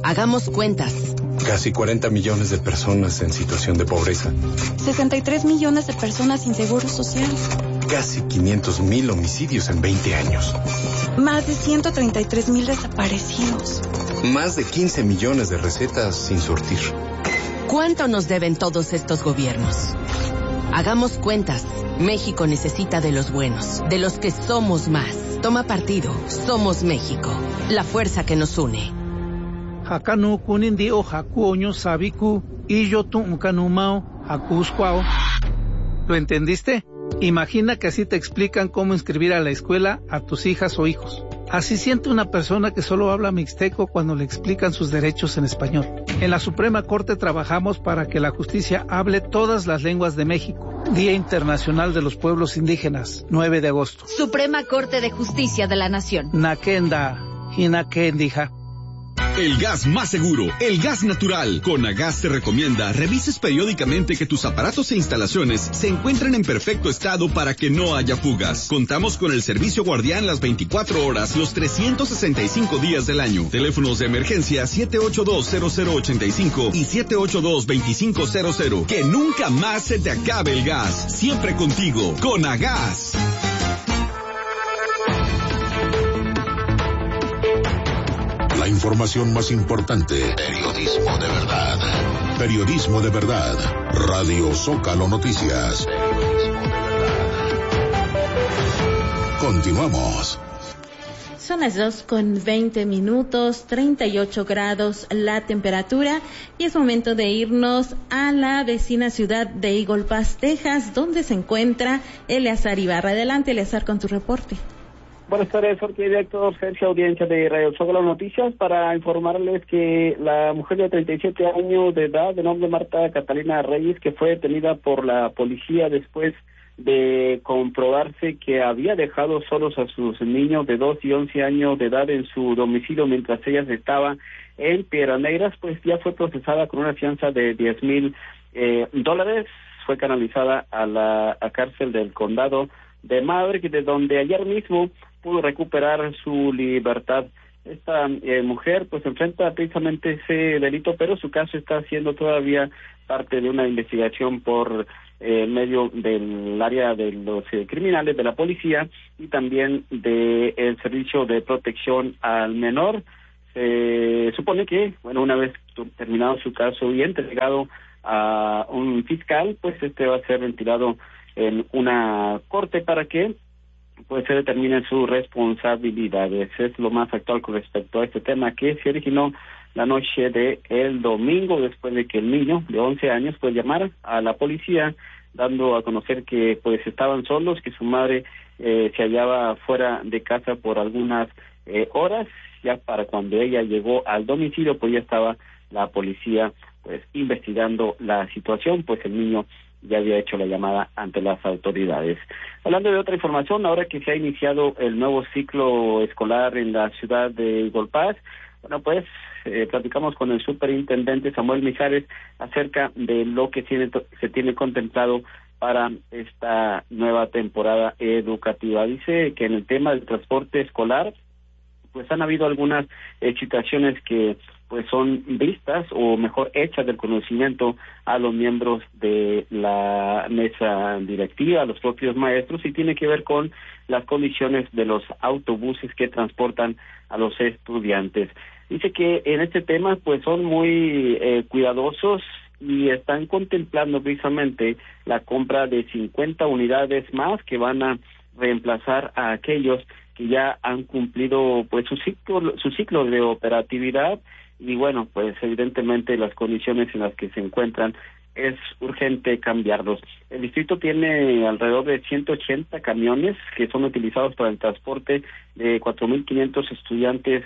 Hagamos cuentas. Casi 40 millones de personas en situación de pobreza. 63 millones de personas sin seguro social. Casi 500,000 homicidios en 20 años. Más de 133,000 desaparecidos. Más de 15 millones de recetas sin surtir. ¿Cuánto nos deben todos estos gobiernos? Hagamos cuentas. México necesita de los buenos, de los que somos más. Toma partido. Somos México. La fuerza que nos une. Hakanu kunindi o hakuoño sabiku y yo tunkanumao hakuskwao. ¿Lo entendiste? Imagina que así te explican cómo inscribir a la escuela a tus hijas o hijos. Así siente una persona que solo habla mixteco cuando le explican sus derechos en español. En la Suprema Corte trabajamos para que la justicia hable todas las lenguas de México. Día Internacional de los Pueblos Indígenas, 9 de agosto. Suprema Corte de Justicia de la Nación. Nakenda, hinakendija. El gas más seguro, el gas natural. Conagas te recomienda revises periódicamente que tus aparatos e instalaciones se encuentren en perfecto estado para que no haya fugas. Contamos con el servicio guardián las 24 horas, los 365 días del año. Teléfonos de emergencia 782-0085 y 782-2500. Que nunca más se te acabe el gas. Siempre contigo, Conagas. La información más importante. Periodismo de verdad. Periodismo de verdad. Radio Zócalo Noticias. Continuamos. Son las 2:20, 38 grados la temperatura, y es momento de irnos a la vecina ciudad de Eagle Pass, Texas, donde se encuentra Eleazar Ibarra. Adelante, Eleazar, con tu reporte. Buenas tardes, soy director, Sergio, audiencia de Radio Zócalo Noticias, para informarles que la mujer de 37 años de edad, de nombre Marta Catalina Reyes, que fue detenida por la policía después de comprobarse que había dejado solos a sus niños de 2 y 11 años de edad en su domicilio mientras ella estaba en Piedras Negras, pues ya fue procesada con una fianza de $10,000. Fue canalizada a la cárcel del condado de Maverick, de donde ayer mismo pudo recuperar su libertad. Esta mujer pues enfrenta precisamente ese delito, pero su caso está siendo todavía parte de una investigación por medio del área de los criminales de la policía y también del servicio de protección al menor. Se supone que, bueno, una vez terminado su caso y entregado a un fiscal, pues va a ser retirado en una corte para que pues se determinen sus responsabilidades. Es lo más actual con respecto a este tema, que se originó la noche de el domingo, después de que el niño de 11 años pues llamara a la policía dando a conocer que pues estaban solos, que su madre se hallaba fuera de casa por algunas horas. Ya para cuando ella llegó al domicilio pues ya estaba la policía pues investigando la situación, pues el niño ya había hecho la llamada ante las autoridades. Hablando de otra información, ahora que se ha iniciado el nuevo ciclo escolar en la ciudad de Eagle Pass, bueno, pues platicamos con el superintendente Samuel Mijares acerca de lo que se tiene contemplado para esta nueva temporada educativa. Dice que en el tema del transporte escolar, pues han habido algunas situaciones que pues son vistas o mejor hechas del conocimiento a los miembros de la mesa directiva, a los propios maestros, y tiene que ver con las condiciones de los autobuses que transportan a los estudiantes. Dice que en este tema pues son muy cuidadosos y están contemplando precisamente la compra de 50 unidades más que van a reemplazar a aquellos que ya han cumplido pues su ciclo de operatividad. Y bueno, pues evidentemente las condiciones en las que se encuentran es urgente cambiarlos. El distrito tiene alrededor de 180 camiones que son utilizados para el transporte de 4,500 estudiantes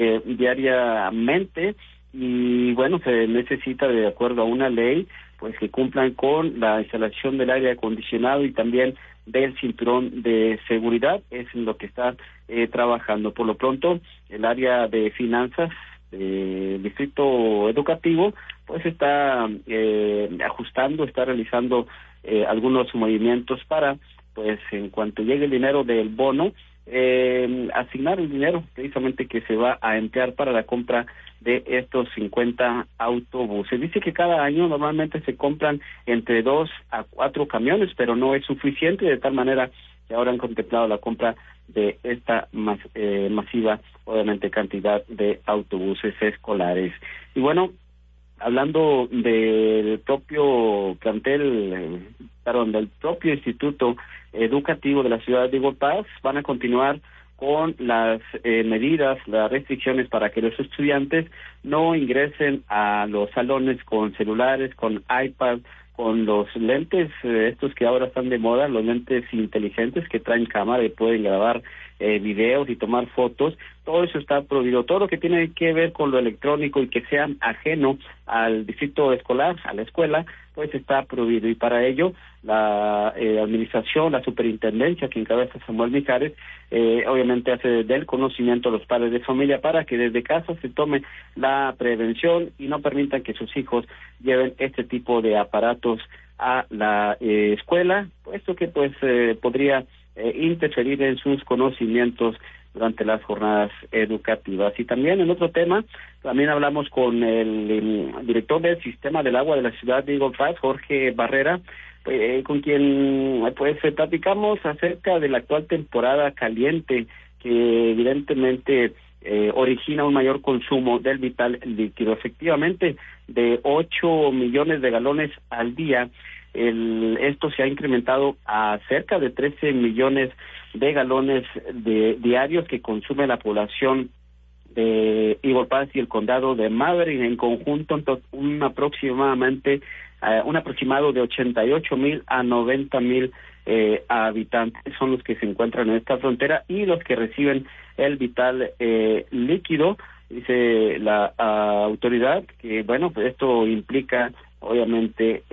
diariamente, y bueno, se necesita, de acuerdo a una ley, pues que cumplan con la instalación del aire acondicionado y también del cinturón de seguridad. Es en lo que está trabajando. Por lo pronto, el área de finanzas del distrito educativo pues está ajustando, está realizando algunos movimientos para, pues en cuanto llegue el dinero del bono, asignar el dinero precisamente que se va a emplear para la compra de estos 50 autobuses. Dice que cada año normalmente se compran entre 2 a 4 camiones, pero no es suficiente, de tal manera que ahora han contemplado la compra de esta masiva, obviamente, cantidad de autobuses escolares. Y bueno, hablando del propio plantel, del propio Instituto Educativo de la ciudad de Igualpás, van a continuar con las medidas, las restricciones para que los estudiantes no ingresen a los salones con celulares, con iPad, con los lentes, estos que ahora están de moda, los lentes inteligentes que traen cámara y pueden grabar videos y tomar fotos. Todo eso está prohibido. Todo lo que tiene que ver con lo electrónico y que sea ajeno al distrito escolar, a la escuela, pues está prohibido. Y para ello, la administración, la superintendencia que encabeza Samuel Mijares, obviamente hace del conocimiento a los padres de familia para que desde casa se tome la prevención y no permitan que sus hijos lleven este tipo de aparatos a la escuela, puesto que pues podría interferir en sus conocimientos durante las jornadas educativas. Y también en otro tema, también hablamos con el director del Sistema del Agua de la ciudad de Igualpás, Jorge Barrera, con quien pues platicamos acerca de la actual temporada caliente que evidentemente origina un mayor consumo del vital líquido. Efectivamente, de 8 millones de galones al día, esto se ha incrementado a cerca de 13 millones de galones diarios que consume la población de Igualpás y el condado de Maverick en conjunto. Un aproximado de 88,000 a 90,000 habitantes son los que se encuentran en esta frontera y los que reciben el vital líquido. Dice la autoridad que bueno, pues esto implica obviamente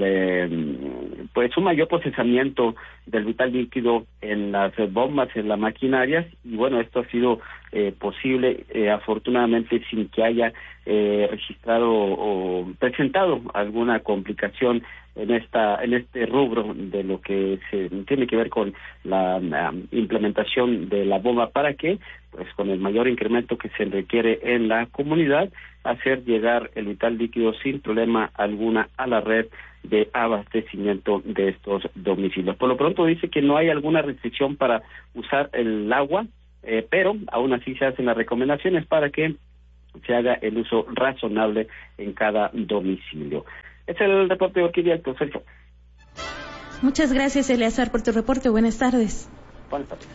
pues un mayor procesamiento del vital líquido en las bombas, en las maquinarias, y bueno, esto ha sido posible afortunadamente sin que haya registrado o presentado alguna complicación en este rubro de lo que se tiene que ver con la implementación de la bomba, para que pues con el mayor incremento que se requiere en la comunidad, hacer llegar el vital líquido sin problema alguna a la red de abastecimiento de estos domicilios. Por lo pronto dice que no hay alguna restricción para usar el agua, pero aún así se hacen las recomendaciones para que se haga el uso razonable en cada domicilio. Es el reporte de Orquídea, Sergio. Muchas gracias, Eleazar, por tu reporte. Buenas tardes. Buenas tardes.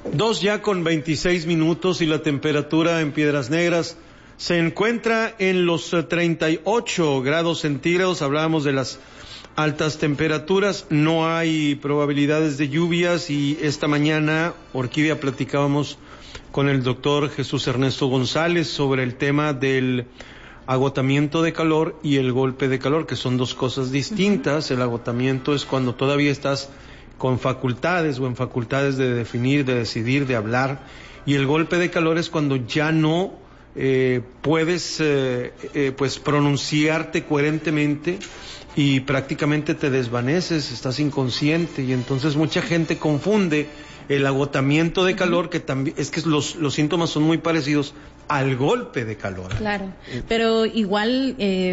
2:26 y la temperatura en Piedras Negras se encuentra en los 38 grados centígrados. Hablábamos de las altas temperaturas, no hay probabilidades de lluvias, y esta mañana, Orquídea, platicábamos con el doctor Jesús Ernesto González sobre el tema del agotamiento de calor y el golpe de calor, que son dos cosas distintas. El agotamiento es cuando todavía estás con facultades o en facultades de definir, de decidir, de hablar, y el golpe de calor es cuando ya no puedes pues pronunciarte coherentemente y prácticamente te desvaneces, estás inconsciente, y entonces mucha gente confunde el agotamiento de calor, que también es que los síntomas son muy parecidos al golpe de calor. Claro, pero igual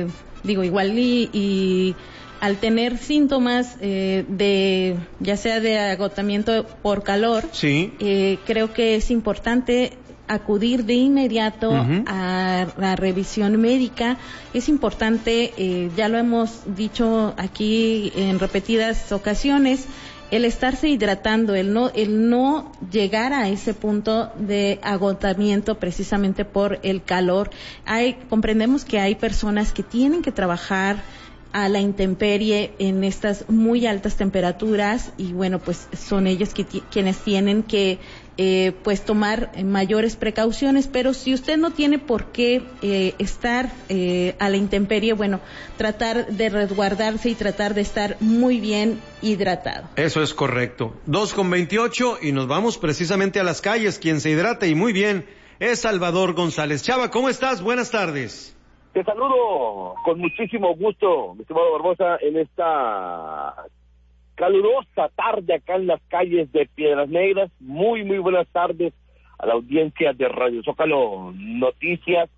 y al tener síntomas de ya sea de agotamiento por calor, sí, creo que es importante acudir de inmediato a la revisión médica. Es importante, ya lo hemos dicho aquí en repetidas ocasiones, el estarse hidratando, el no llegar a ese punto de agotamiento precisamente por el calor. Comprendemos que hay personas que tienen que trabajar a la intemperie en estas muy altas temperaturas, y bueno, pues son ellos quienes tienen que pues tomar mayores precauciones, pero si usted no tiene por qué estar a la intemperie, bueno, tratar de resguardarse y tratar de estar muy bien hidratado. Eso es correcto. 2:28 y nos vamos precisamente a las calles. Quien se hidrata y muy bien es Salvador González. Chava, ¿cómo estás? Buenas tardes. Te saludo con muchísimo gusto, mi estimado Barbosa, en esta calurosa tarde acá en las calles de Piedras Negras. Muy buenas tardes a la audiencia de Radio Zócalo Noticias.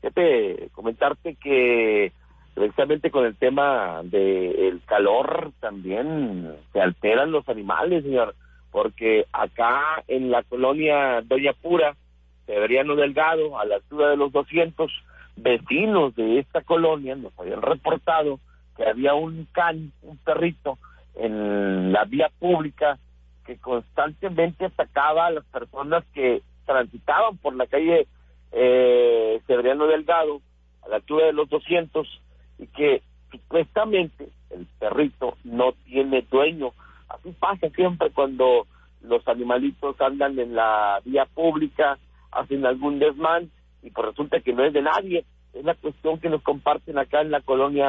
Pepe, comentarte que precisamente con el tema del calor también se alteran los animales, señor, porque acá en la colonia Doña Pura, Severiano Delgado, a la altura de los 200, vecinos de esta colonia nos habían reportado que había un perrito en la vía pública que constantemente atacaba a las personas que transitaban por la calle Severiano Delgado, a la altura de los 200, y que supuestamente el perrito no tiene dueño. Así pasa siempre cuando los animalitos andan en la vía pública, hacen algún desmán, y pues resulta que no es de nadie. Es la cuestión que nos comparten acá en la colonia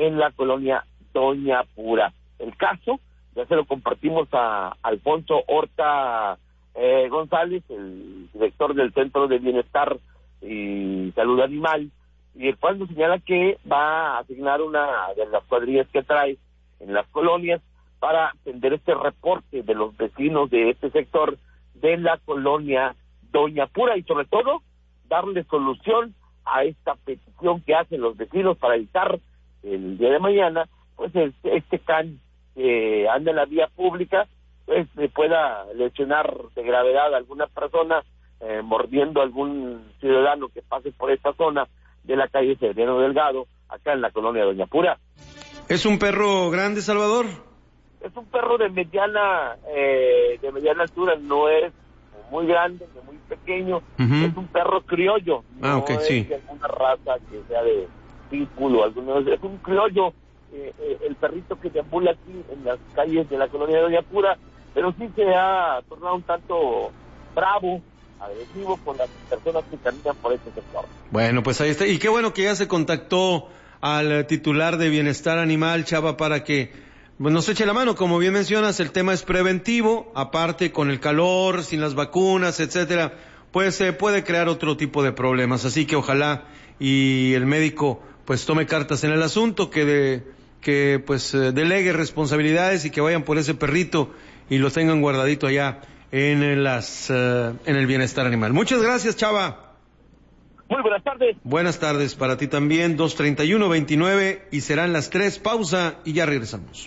Doña Pura. El caso ya se lo compartimos a Alfonso Horta González, el director del Centro de Bienestar y Salud Animal, y el cual nos señala que va a asignar una de las cuadrillas que trae en las colonias para atender este reporte de los vecinos de este sector de la colonia Doña Pura, y sobre todo darle solución a esta petición que hacen los vecinos para evitar el día de mañana pues este can que anda en la vía pública pues pueda lesionar de gravedad a alguna persona, mordiendo a algún ciudadano que pase por esta zona de la calle Severiano Delgado, acá en la colonia Doña Pura. ¿Es un perro grande, Salvador? Es un perro de mediana altura, no es muy grande ni muy pequeño, es un perro criollo, no es de alguna raza que sea de pitbull o alguno, es un criollo, el perrito que deambula aquí en las calles de la colonia de Doña Pura, pero sí se ha tornado un tanto bravo, agresivo con las personas que caminan por este sector. Bueno, pues ahí está. Y qué bueno que ya se contactó al titular de Bienestar Animal, Chava, para que nos eche la mano. Como bien mencionas, el tema es preventivo, aparte con el calor, sin las vacunas, etcétera, pues se puede crear otro tipo de problemas. Así que ojalá y el médico pues tome cartas en el asunto, que delegue responsabilidades y que vayan por ese perrito y lo tengan guardadito allá en el Bienestar Animal. Muchas gracias, Chava. Muy buenas tardes. Buenas tardes para ti también. 2:31:29 y serán las 3. Pausa y ya regresamos.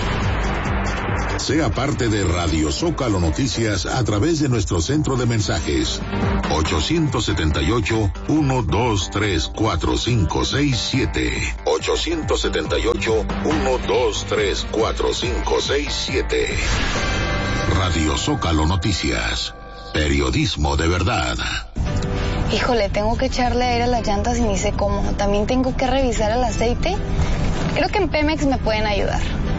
Sea parte de Radio Zócalo Noticias a través de nuestro centro de mensajes 878-123-4567 878-123-4567. Radio Zócalo Noticias, periodismo de verdad. Híjole, tengo que echarle aire a las llantas y ni sé cómo. También tengo que revisar el aceite. Creo que en Pemex me pueden ayudar.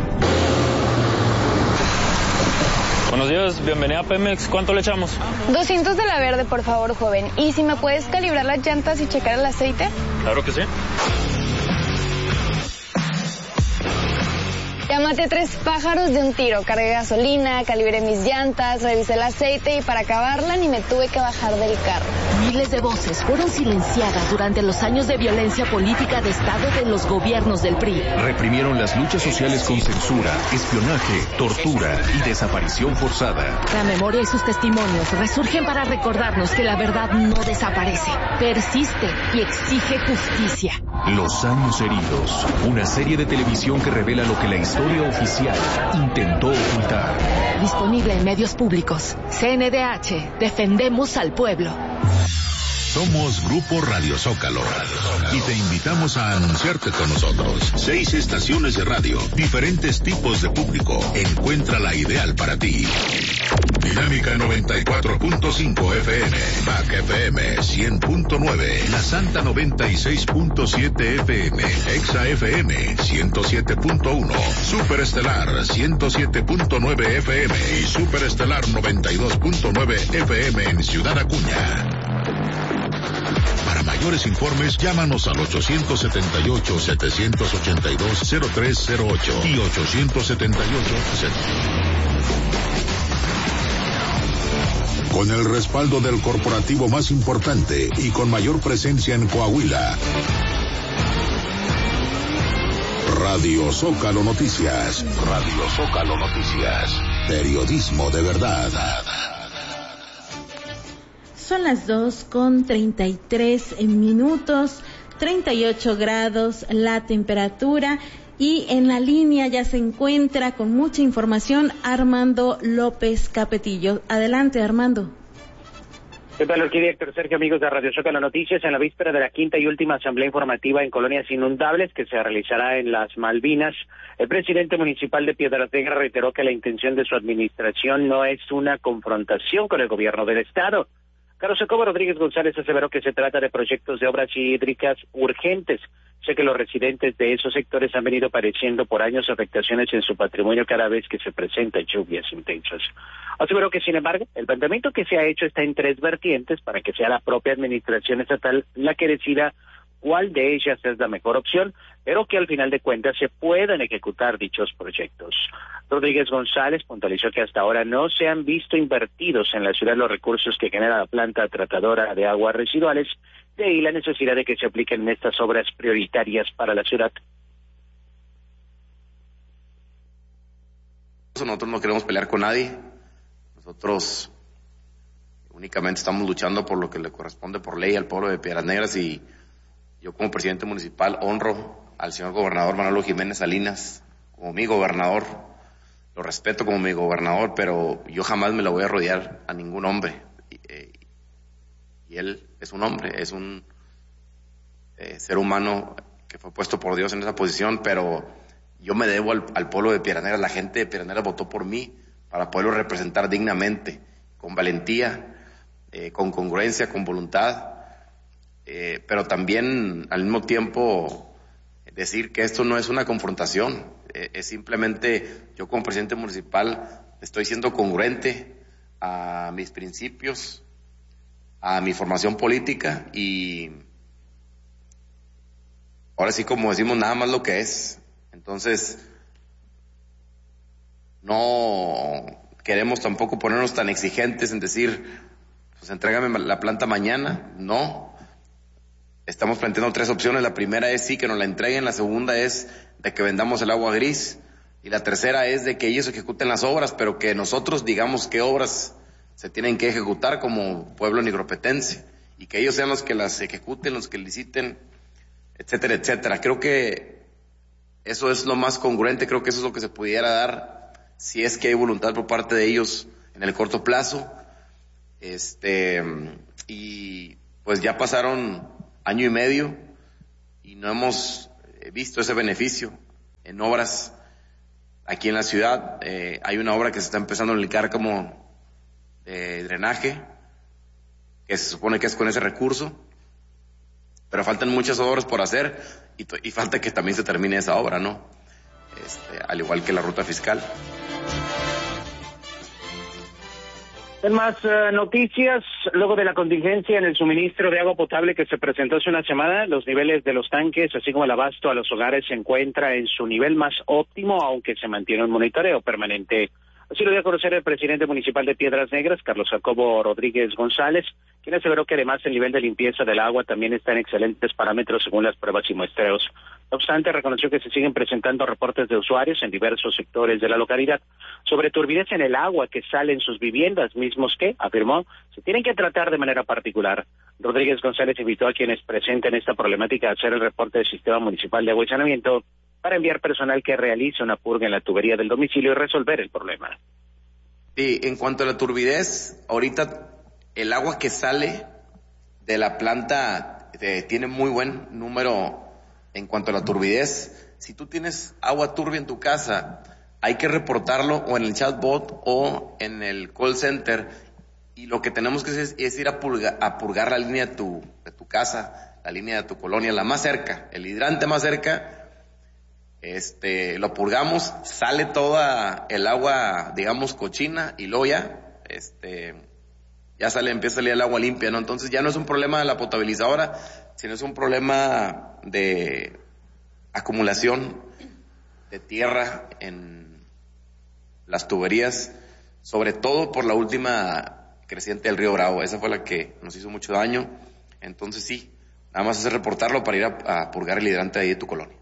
Buenos días, bienvenida a Pemex. ¿Cuánto le echamos? 200 de la verde, por favor, joven. ¿Y si me puedes calibrar las llantas y checar el aceite? Claro que sí. Ya maté 3 pájaros de un tiro. Cargué gasolina, calibré mis llantas, revisé el aceite y para acabarla ni me tuve que bajar del carro. Miles de voces fueron silenciadas durante los años de violencia política de Estado de los gobiernos del PRI. Reprimieron las luchas sociales con censura, espionaje, tortura y desaparición forzada. La memoria y sus testimonios resurgen para recordarnos que la verdad no desaparece, persiste y exige justicia. Los años heridos, una serie de televisión que revela lo que la historia oficial intentó ocultar. Disponible en medios públicos. CNDH, defendemos al pueblo. Somos Grupo Radio Zócalo y te invitamos a anunciarte con nosotros. 6 estaciones de radio, diferentes tipos de público. Encuentra la ideal para ti. Dinámica 94.5 FM, Back FM 100.9, La Santa 96.7 FM, Exa FM 107.1, Superestelar 107.9 FM y Superestelar 92.9 FM en Ciudad Acuña. Para mayores informes, llámanos al 878-782-0308 y 878. Con el respaldo del corporativo más importante y con mayor presencia en Coahuila. Radio Zócalo Noticias. Radio Zócalo Noticias. Periodismo de verdad. Son las 2:33, 38 grados la temperatura. Y en la línea ya se encuentra con mucha información Armando López Capetillo. Adelante, Armando. ¿Qué tal, arquitecto Sergio, amigos de Radio Zócalo Noticias? En la víspera de la quinta y última asamblea informativa en colonias inundables que se realizará en las Malvinas, el presidente municipal de Piedras Negras reiteró que la intención de su administración no es una confrontación con el gobierno del estado. Carlos Jacobo Rodríguez González aseveró que se trata de proyectos de obras hídricas urgentes. Sé que los residentes de esos sectores han venido padeciendo por años afectaciones en su patrimonio cada vez que se presentan lluvias intensas. Aseveró que, sin embargo, el planteamiento que se ha hecho está en tres vertientes para que sea la propia administración estatal la que decida cuál de ellas es la mejor opción, pero que al final de cuentas se puedan ejecutar dichos proyectos. Rodríguez González puntualizó que hasta ahora no se han visto invertidos en la ciudad los recursos que genera la planta tratadora de aguas residuales, de ahí la necesidad de que se apliquen estas obras prioritarias para la ciudad. Nosotros no queremos pelear con nadie, nosotros únicamente estamos luchando por lo que le corresponde por ley al pueblo de Piedras Negras, y yo como presidente municipal honro al señor gobernador Manolo Jiménez Salinas como mi gobernador, lo respeto como mi gobernador, pero yo jamás me lo voy a rodear a ningún hombre, y él es un hombre, es un ser humano que fue puesto por Dios en esa posición, pero yo me debo al pueblo de Piedras Negras. La gente de Piedras Negras votó por mí para poderlo representar dignamente, con valentía, con congruencia, con voluntad, pero también al mismo tiempo decir que esto no es una confrontación, es simplemente yo como presidente municipal estoy siendo congruente a mis principios, a mi formación política, y ahora sí, como decimos, nada más lo que es. Entonces no queremos tampoco ponernos tan exigentes en decir, pues entrégame la planta mañana. No, estamos planteando tres opciones. La primera es sí, que nos la entreguen. La segunda es de que vendamos el agua gris, y la tercera es de que ellos ejecuten las obras, pero que nosotros digamos qué obras se tienen que ejecutar como pueblo nigropetense, y que ellos sean los que las ejecuten, los que liciten, etcétera, etcétera. Creo que eso es lo más congruente, creo que eso es lo que se pudiera dar si es que hay voluntad por parte de ellos en el corto plazo. Y pues ya pasaron año y medio y no hemos visto ese beneficio en obras aquí en la ciudad. Hay una obra que se está empezando a aplicar como de drenaje, que se supone que es con ese recurso, pero faltan muchas obras por hacer, y falta que también se termine esa obra, ¿no? Al igual que la ruta fiscal. En más noticias, luego de la contingencia en el suministro de agua potable que se presentó hace una semana, los niveles de los tanques, así como el abasto a los hogares, se encuentra en su nivel más óptimo, aunque se mantiene un monitoreo permanente. Así lo dio a conocer el presidente municipal de Piedras Negras, Carlos Jacobo Rodríguez González, quien aseveró que además el nivel de limpieza del agua también está en excelentes parámetros según las pruebas y muestreos. No obstante, reconoció que se siguen presentando reportes de usuarios en diversos sectores de la localidad sobre turbidez en el agua que sale en sus viviendas, mismos que, afirmó, se tienen que tratar de manera particular. Rodríguez González invitó a quienes presenten esta problemática a hacer el reporte del Sistema Municipal de Agua y Saneamiento para enviar personal que realice una purga en la tubería del domicilio y resolver el problema. Sí, en cuanto a la turbidez, ahorita el agua que sale de la planta tiene muy buen número en cuanto a la turbidez. Si tú tienes agua turbia en tu casa, hay que reportarlo o en el chatbot o en el call center, y lo que tenemos que hacer es ir a purgar la línea de tu casa, la línea de tu colonia, la más cerca, el hidrante más cerca. Lo purgamos, sale toda el agua, digamos, cochina, y luego ya empieza a salir el agua limpia, ¿no? Entonces ya no es un problema de la potabilizadora, sino es un problema de acumulación de tierra en las tuberías, sobre todo por la última creciente del río Bravo. Esa fue la que nos hizo mucho daño. Entonces sí, nada más es reportarlo para ir a purgar el hidrante ahí de tu colonia.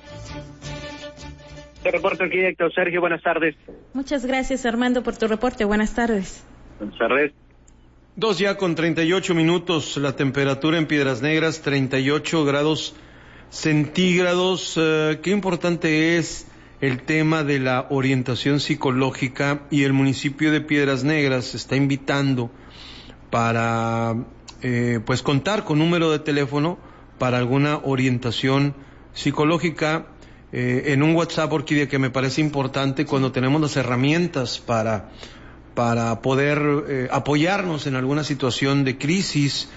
Te reporto aquí, director Sergio, buenas tardes. Muchas gracias, Armando, por tu reporte. Buenas tardes. Buenas tardes. 2:38 la temperatura en Piedras Negras, 38 grados centígrados. Qué importante es el tema de la orientación psicológica, y el municipio de Piedras Negras está invitando para pues contar con número de teléfono para alguna orientación psicológica en un WhatsApp, Orquídea, que me parece importante cuando tenemos las herramientas para poder apoyarnos en alguna situación de crisis.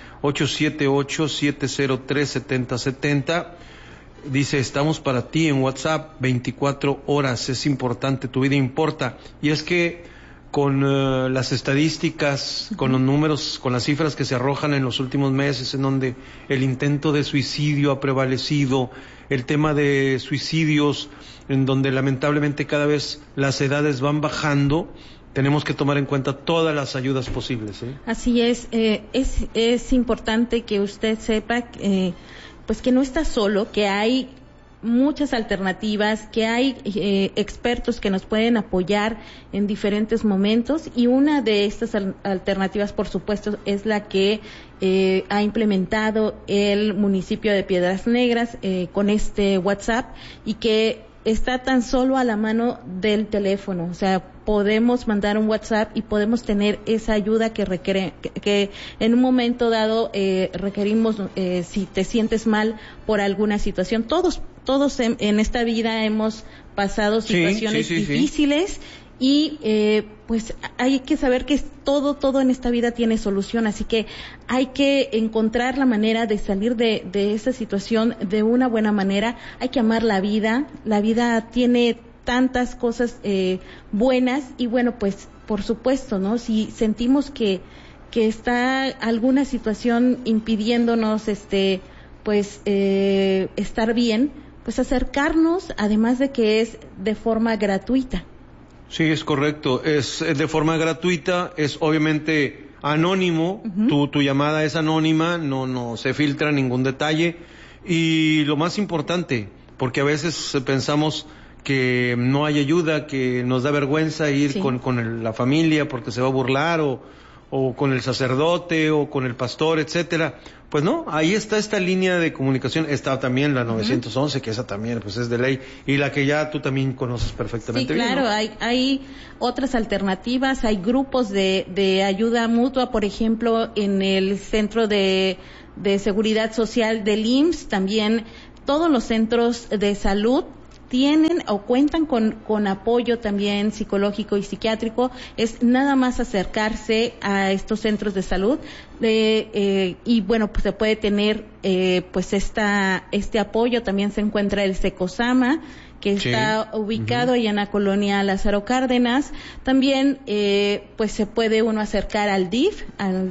878-703-7070. Dice, estamos para ti en WhatsApp 24 horas, es importante, tu vida importa. Y es que con las estadísticas, con los números, con las cifras que se arrojan en los últimos meses, en donde el intento de suicidio ha prevalecido, el tema de suicidios, en donde lamentablemente cada vez las edades van bajando, tenemos que tomar en cuenta todas las ayudas posibles, ¿eh? Así es importante que usted sepa pues que no está solo, que hay muchas alternativas, que hay expertos que nos pueden apoyar en diferentes momentos, y una de estas alternativas, por supuesto, es la que ha implementado el municipio de Piedras Negras con este WhatsApp, y que está tan solo a la mano del teléfono. O sea, podemos mandar un WhatsApp y podemos tener esa ayuda que requiere, que en un momento dado requerimos. Si te sientes mal por alguna situación, todos en esta vida hemos pasado situaciones difíciles. Y pues hay que saber que todo en esta vida tiene solución, así que hay que encontrar la manera de salir de esa situación de una buena manera. Hay que amar la vida tiene tantas cosas buenas, y bueno, pues por supuesto, ¿no? Si sentimos que está alguna situación impidiéndonos estar bien, pues acercarnos, además de que es de forma gratuita. Sí, es correcto, es de forma gratuita, es obviamente anónimo. Tu llamada es anónima, no se filtra ningún detalle, y lo más importante, porque a veces pensamos que no hay ayuda, que nos da vergüenza ir con la familia porque se va a burlar, o con el sacerdote o con el pastor, etcétera. Pues no, ahí está esta línea de comunicación. Está también la 911, que esa también pues es de ley, y la que ya tú también conoces perfectamente. Sí, claro, bien, ¿no? hay otras alternativas, hay grupos de ayuda mutua, por ejemplo, en el Centro de Seguridad Social del IMSS, también todos los centros de salud tienen o cuentan con apoyo también psicológico y psiquiátrico. Es nada más acercarse a estos centros de salud y bueno, pues se puede tener pues este apoyo. También se encuentra el Secosama, que está ubicado allá en la colonia Lázaro Cárdenas. También pues se puede uno acercar al DIF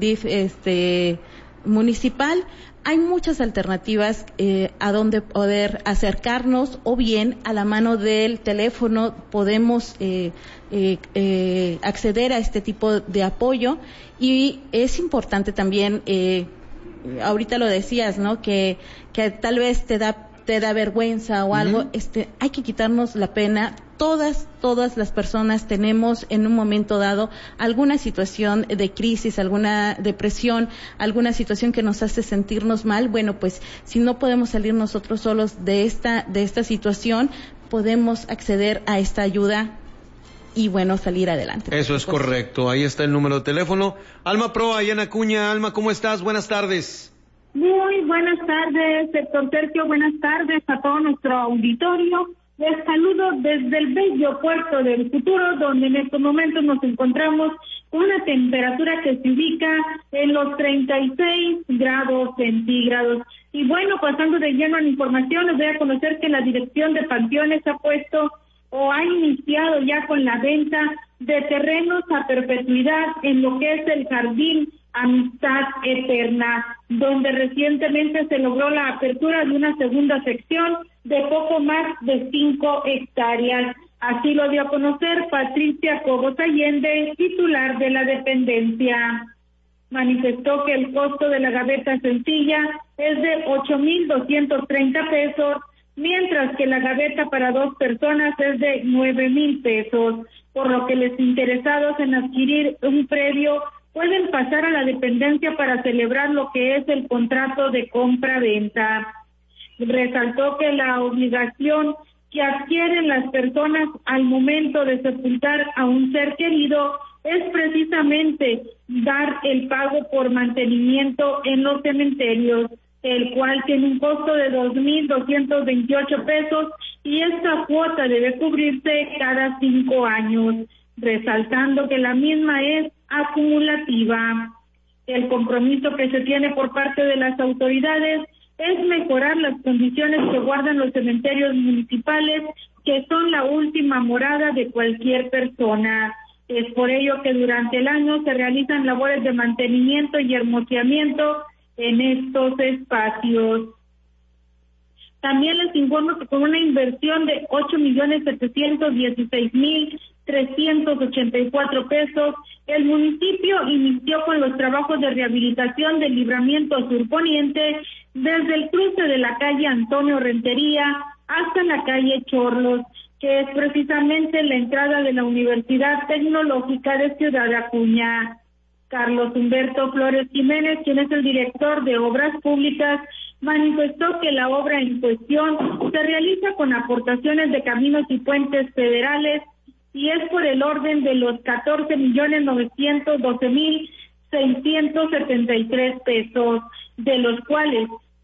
municipal. Hay muchas alternativas a donde poder acercarnos, o bien a la mano del teléfono podemos acceder a este tipo de apoyo. Y es importante también, ahorita lo decías, ¿no? Que tal vez te da vergüenza o algo. Hay que quitarnos la pena. Todas las personas tenemos en un momento dado alguna situación de crisis, alguna depresión, alguna situación que nos hace sentirnos mal. Bueno, pues si no podemos salir nosotros solos de esta situación, podemos acceder a esta ayuda y bueno, salir adelante. Eso es correcto. Ahí está el número de teléfono. Alma Pro, allá en Acuña. Alma, ¿cómo estás? Buenas tardes. Muy buenas tardes, doctor Sergio. Buenas tardes a todo nuestro auditorio. Les saludo desde el bello puerto del Futuro, donde en estos momentos nos encontramos con una temperatura que se ubica en los 36 grados centígrados. Y bueno, pasando de lleno a la información, les voy a conocer que la Dirección de Panteones ha puesto o ha iniciado ya con la venta de terrenos a perpetuidad en lo que es el Jardín Amistad Eterna, donde recientemente se logró la apertura de una segunda sección de poco más de 5 hectáreas. Así lo dio a conocer Patricia Cobos Allende, titular de la dependencia. Manifestó que el costo de la gaveta sencilla es de 8,230 pesos, mientras que la gaveta para 2 personas es de 9,000 pesos, por lo que los interesados en adquirir un predio pueden pasar a la dependencia para celebrar lo que es el contrato de compra-venta. Resaltó que la obligación que adquieren las personas al momento de sepultar a un ser querido es precisamente dar el pago por mantenimiento en los cementerios, el cual tiene un costo de 2,228 pesos y esta cuota debe cubrirse cada 5 años, resaltando que la misma es acumulativa. El compromiso que se tiene por parte de las autoridades es mejorar las condiciones que guardan los cementerios municipales, que son la última morada de cualquier persona. Es por ello que durante el año se realizan labores de mantenimiento y hermoseamiento en estos espacios. También les informo que con una inversión de 8,716,384 pesos, el municipio inició con los trabajos de rehabilitación del libramiento surponiente desde el cruce de la calle Antonio Rentería hasta la calle Chorlos, que es precisamente la entrada de la Universidad Tecnológica de Ciudad Acuña. Carlos Humberto Flores Jiménez, quien es el director de Obras Públicas, manifestó que la obra en cuestión se realiza con aportaciones de caminos y puentes federales y es por el orden de los 14,912,673 pesos, de los cuales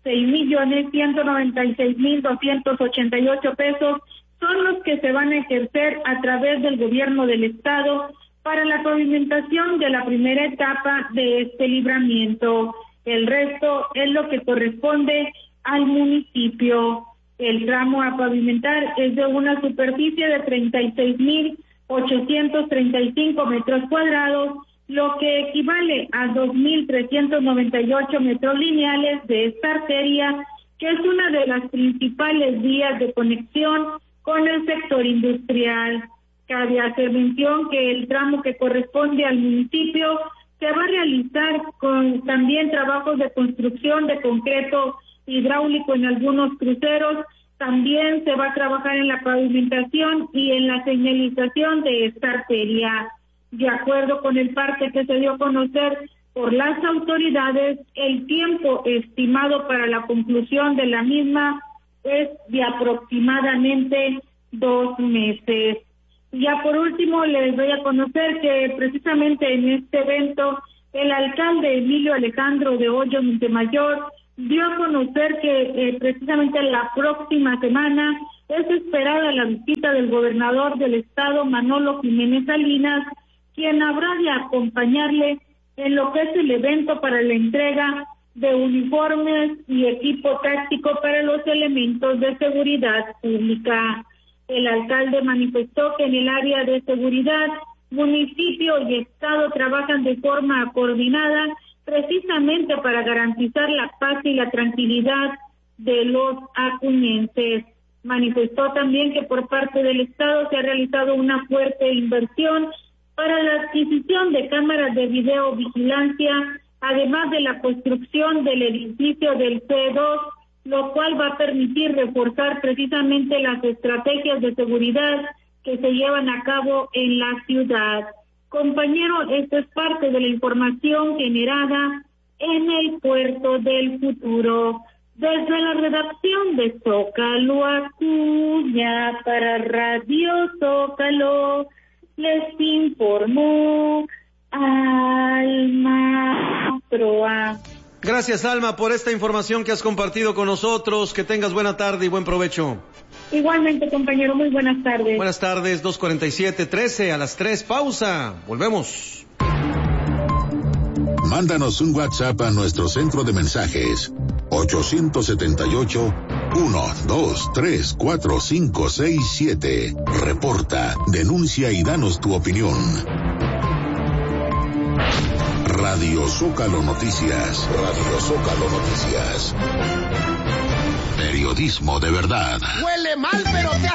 6,196,288 pesos son los que se van a ejercer a través del gobierno del estado para la pavimentación de la primera etapa de este libramiento. El resto es lo que corresponde al municipio. El tramo a pavimentar es de una superficie de 36,835 metros cuadrados, lo que equivale a 2,398 metros lineales de esta arteria, que es una de las principales vías de conexión con el sector industrial. Cabe hacer mención que el tramo que corresponde al municipio se va a realizar con también trabajos de construcción de concreto hidráulico en algunos cruceros. También se va a trabajar en la pavimentación y en la señalización de esta arteria. De acuerdo con el parte que se dio a conocer por las autoridades, el tiempo estimado para la conclusión de la misma es de aproximadamente 2 meses. Ya por último les doy a conocer que precisamente en este evento el alcalde Emilio Alejandro de Hoyos Montemayor dio a conocer que precisamente la próxima semana es esperada la visita del gobernador del estado Manolo Jiménez Salinas, quien habrá de acompañarle en lo que es el evento para la entrega de uniformes y equipo táctico para los elementos de seguridad pública. El alcalde manifestó que en el área de seguridad, municipio y estado trabajan de forma coordinada precisamente para garantizar la paz y la tranquilidad de los acuñenses. Manifestó también que por parte del estado se ha realizado una fuerte inversión para la adquisición de cámaras de videovigilancia, además de la construcción del edificio del C2, lo cual va a permitir reforzar precisamente las estrategias de seguridad que se llevan a cabo en la ciudad. Compañero, esto es parte de la información generada en el Puerto del Futuro. Desde la redacción de Zócalo Acuña para Radio Zócalo, les informó Alma Proa. Gracias, Alma, por esta información que has compartido con nosotros. Que tengas buena tarde y buen provecho. Igualmente, compañero, muy buenas tardes. Buenas tardes, 2:47, a las 3, pausa. Volvemos. Mándanos un WhatsApp a nuestro centro de mensajes 878-123-4567. Reporta, denuncia y danos tu opinión. Radio Zócalo Noticias. Radio Zócalo Noticias. Periodismo de verdad. Huele mal, pero te